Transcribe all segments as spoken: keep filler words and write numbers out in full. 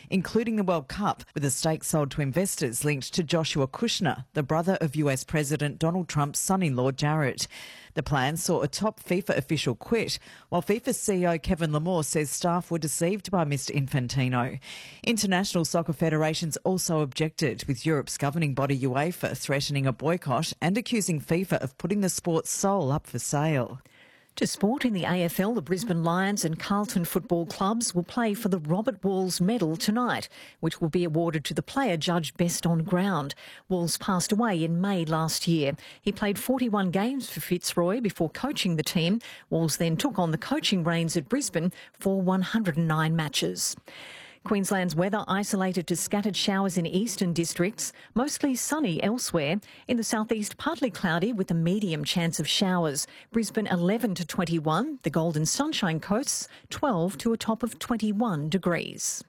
including the World Cup, with a stake sold to investors linked to Joshua Kushner, the brother of U S President Donald Trump's son-in-law Jared. The plan saw a top FIFA official quit, while FIFA C E O Kevin Lamore says staff were deceived by Mister Infantino. International soccer federations also objected, with Europe's governing body UEFA threatening a boycott and accusing FIFA of putting the sport's soul up for sale. To sport, in the A F L, the Brisbane Lions and Carlton football clubs will play for the Robert Walls Medal tonight, which will be awarded to the player judged best on ground. Walls passed away in May last year. He played forty-one games for Fitzroy before coaching the team. Walls then took on the coaching reins at Brisbane for one hundred nine matches. Queensland's weather isolated to scattered showers in eastern districts, mostly sunny elsewhere. In the southeast, partly cloudy with a medium chance of showers. Brisbane eleven to twenty-one, the Golden Sunshine Coasts twelve to a top of twenty-one degrees.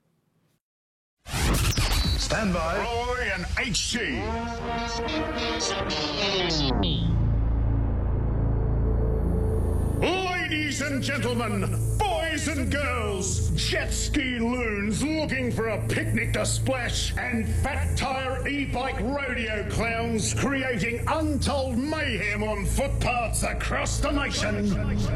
Stand by. Roy and H G. Ladies and gentlemen, boys and girls, jet ski loons looking for a picnic to splash, and fat tyre e-bike rodeo clowns creating untold mayhem on footpaths across the nation.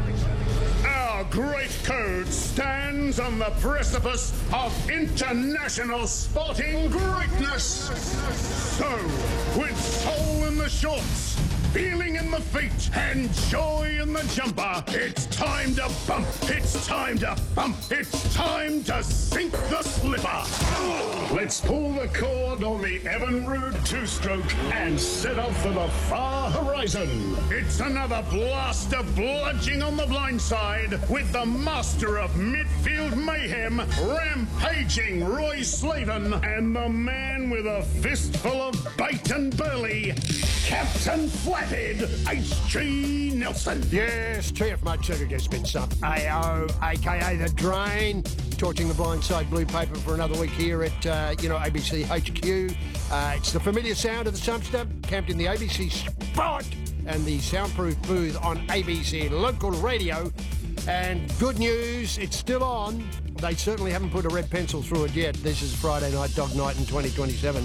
Our great code stands on the precipice of international sporting greatness. So, with soul in the shorts, feeling in the feet, and joy in the jumper, it's time to bump, it's time to bump, it's time to sink the slipper. Let's pull the cord on the Evan Roode two-stroke and set off for the far horizon. It's another blast of bludging on the blind side with the master of midfield mayhem, rampaging Roy Slaven, and the man with a fistful of bait and burley, Captain Flathead, H G Nelson. Yes, T F Mudsugar gets been sub A O, a k a The Drain, torching the blindside blue paper for another week here at, uh, you know, A B C H Q. Uh, it's the familiar sound of the Sumpster, camped in the A B C Spot and the soundproof booth on A B C Local Radio. And good news, it's still on. They certainly haven't put a red pencil through it yet. This is Friday Night Dog Night in twenty twenty-seven.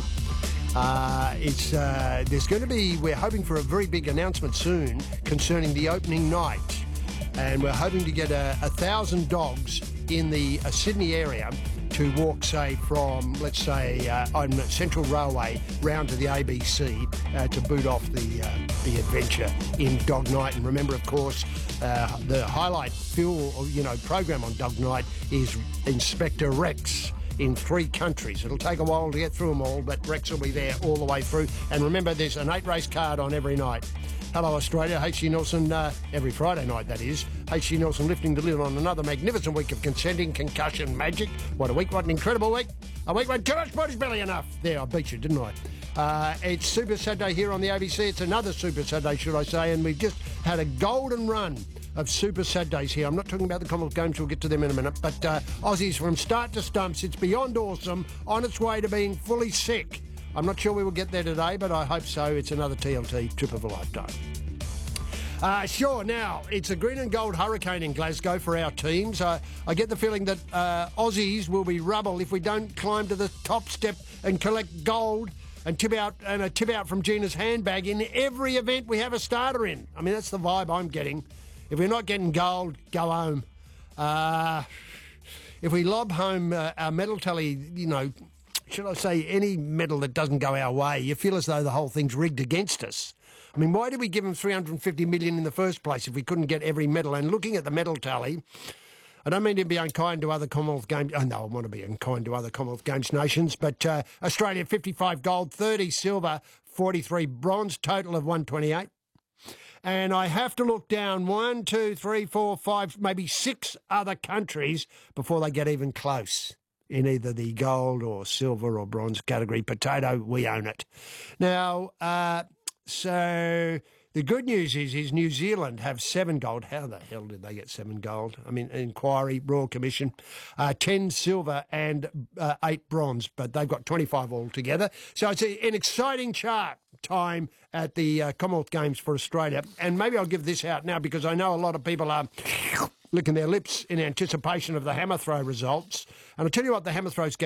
Uh, it's uh, there's going to be, we're hoping for a very big announcement soon concerning the opening night, and we're hoping to get a, a thousand dogs in the uh, Sydney area to walk, say, from, let's say, uh, on Central Railway round to the A B C uh, to boot off the uh, the adventure in Dog Night. And remember, of course, uh, the highlight fuel, you know, program on Dog Night is Inspector Rex in three countries. It'll take a while to get through them all, but Rex will be there all the way through. And remember, there's an eight-race card on every night. Hello, Australia. H G Nelson, uh, every Friday night, that is. H G Nelson lifting the lid on another magnificent week of consenting concussion magic. What a week, what an incredible week. A week when too much body's belly enough. There, I beat you, didn't I? Uh, it's Super Saturday here on the A B C. It's another Super Saturday, should I say, and we've just had a golden run of Super Saturdays here. I'm not talking about the Commonwealth Games, we'll get to them in a minute, but uh, Aussies from start to stumps, it's beyond awesome, on its way to being fully sick. I'm not sure we will get there today, but I hope so. It's another T L T, trip of a lifetime. Uh, sure, now, it's a green and gold hurricane in Glasgow for our teams. Uh, I get the feeling that uh, Aussies will be rubble if we don't climb to the top step and collect gold and tip out and a tip out from Gina's handbag in every event we have a starter in. I mean, that's the vibe I'm getting. If we're not getting gold, go home. Uh, if we lob home uh, our medal tally, you know, should I say any medal that doesn't go our way, you feel as though the whole thing's rigged against us. I mean, why did we give them three hundred fifty million in the first place if we couldn't get every medal? And looking at the medal tally, I don't mean to be unkind to other Commonwealth Games. Oh, no, I want to be unkind to other Commonwealth Games nations. But uh, Australia, fifty-five gold, thirty silver, forty-three bronze, total of one hundred twenty-eight. And I have to look down one, two, three, four, five, maybe six other countries before they get even close in either the gold or silver or bronze category. Potato, we own it. Now, uh, so the good news is, is New Zealand have seven gold. How the hell did they get seven gold? I mean, inquiry, Royal Commission, uh, ten silver and uh, eight bronze, but they've got twenty-five altogether. So it's a, an exciting chart time at the uh, Commonwealth Games for Australia. And maybe I'll give this out now because I know a lot of people are licking their lips in anticipation of the hammer throw results. And I'll tell you what, the hammer throw's